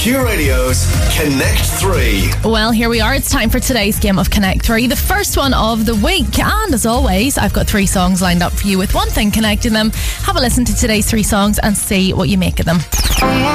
Q Radio's Connect 3. Well, here we are. It's time for today's game of Connect 3, the first one of the week. And as always, I've got 3 songs lined up for you with one thing connecting them. Have a listen to today's 3 songs and see what you make of them.